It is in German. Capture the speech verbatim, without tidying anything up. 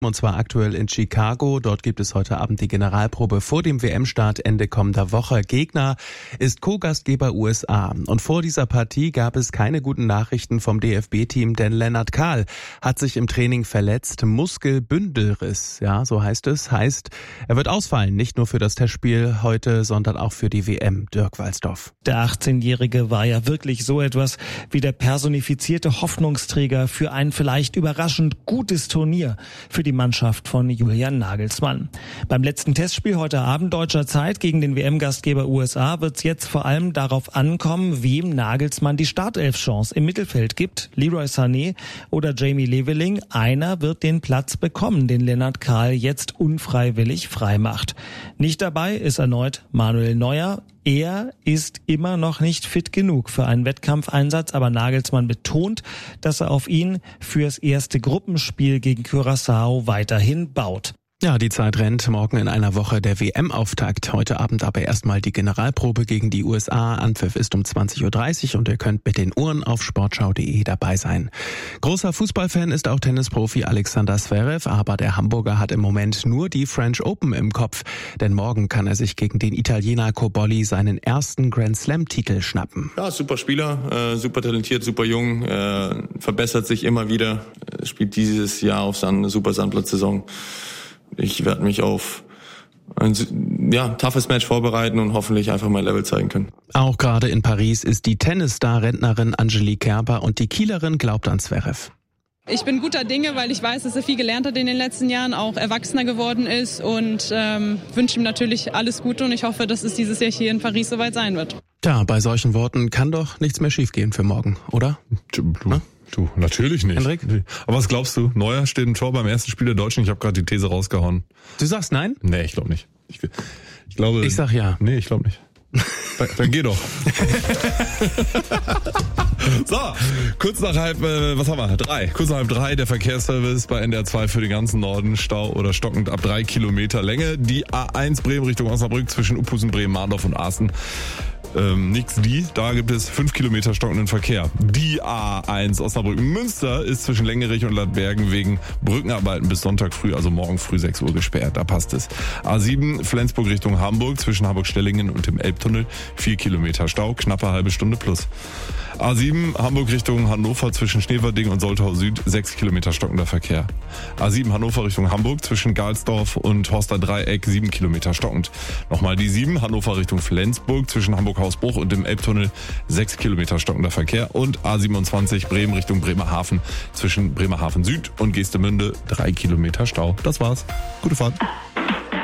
Und zwar aktuell in Chicago. Dort gibt es heute Abend die Generalprobe vor dem W M-Start Ende kommender Woche. Gegner ist Co-Gastgeber U S A. Und vor dieser Partie gab es keine guten Nachrichten vom D F B-Team, denn Lennart Kahl hat sich im Training verletzt. Muskelbündelriss, ja, so heißt es. Heißt, er wird ausfallen, nicht nur für das Testspiel heute, sondern auch für die W M. Dirk Walsdorf. Der achtzehnjährige war ja wirklich so etwas wie der personifizierte Hoffnungsträger für ein vielleicht überraschend gutes Turnier für die Mannschaft von Julian Nagelsmann. Beim letzten Testspiel heute Abend deutscher Zeit gegen den W M-Gastgeber U S A wird es jetzt vor allem darauf ankommen, wem Nagelsmann die Startelf-Chance im Mittelfeld gibt. Leroy Sané oder Jamie Leveling. Einer wird den Platz bekommen, den Lennart Kahl jetzt unfreiwillig freimacht. Nicht dabei ist erneut Manuel Neuer. Er ist immer noch nicht fit genug für einen Wettkampfeinsatz, aber Nagelsmann betont, dass er auf ihn fürs erste Gruppenspiel gegen Curaçao weiterhin baut. Ja, die Zeit rennt. Morgen in einer Woche der W M-Auftakt. Heute Abend aber erstmal die Generalprobe gegen die U S A. Anpfiff ist um zwanzig Uhr dreißig und ihr könnt mit den Uhren auf sportschau punkt de dabei sein. Großer Fußballfan ist auch Tennisprofi Alexander Zverev, aber der Hamburger hat im Moment nur die French Open im Kopf. Denn morgen kann er sich gegen den Italiener Cobolli seinen ersten Grand Slam-Titel schnappen. Ja, super Spieler, äh, super talentiert, super jung, äh, verbessert sich immer wieder, äh, spielt dieses Jahr auf eine super Sandplatzsaison. Ich werde mich auf ein ja, toughes Match vorbereiten und hoffentlich einfach mein Level zeigen können. Auch gerade in Paris ist die Tennisstar-Rentnerin Angelique Kerber und die Kielerin glaubt an Zverev. Ich bin guter Dinge, weil ich weiß, dass er viel gelernt hat in den letzten Jahren, auch erwachsener geworden ist und ähm, wünsche ihm natürlich alles Gute und ich hoffe, dass es dieses Jahr hier in Paris soweit sein wird. Tja, bei solchen Worten kann doch nichts mehr schiefgehen für morgen, oder? Na? Du, natürlich nicht. Hendrik? Aber was glaubst du? Neuer steht im Tor beim ersten Spiel der Deutschen. Ich habe gerade die These rausgehauen. Du sagst nein? Nee, ich glaube nicht. Ich, ich glaube. Ich sag ja. Nee, ich glaube nicht. Dann, dann geh doch. So, kurz nach halb, äh, was haben wir? Drei. Kurz nach halb drei, der Verkehrsservice bei N D R zwei für den ganzen Norden. Stau oder stockend ab drei Kilometer Länge. Die A eins Bremen Richtung Osnabrück zwischen Uphusen, Bremen, Mahndorf und Aaßen. Ähm, nix die, da gibt es fünf Kilometer stockenden Verkehr. Die A eins Osnabrück-Münster ist zwischen Längerich und Ladbergen wegen Brückenarbeiten bis Sonntag früh, also morgen früh sechs Uhr gesperrt, da passt es. A sieben Flensburg Richtung Hamburg zwischen Hamburg-Stellingen und dem Elbtunnel, vier Kilometer Stau, knappe halbe Stunde plus. A sieben Hamburg Richtung Hannover zwischen Schneverding und Soltau Süd, sechs Kilometer stockender Verkehr. A sieben Hannover Richtung Hamburg zwischen Galsdorf und Horster Dreieck, sieben Kilometer stockend. Nochmal die sieben Hannover Richtung Flensburg zwischen Hamburg-Hausbruch und dem Elbtunnel, sechs Kilometer stockender Verkehr. Und A siebenundzwanzig Bremen Richtung Bremerhaven zwischen Bremerhaven Süd und Geestemünde, drei Kilometer Stau. Das war's. Gute Fahrt.